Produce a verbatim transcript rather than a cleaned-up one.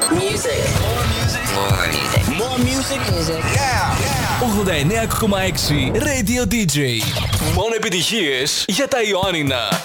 Music. More music. More music. More music. Music. Yeah. ογδόντα εννέα κόμμα έξι Radio ντι τζέι. Μόνο επιτυχίες για τα Ιωάννινα.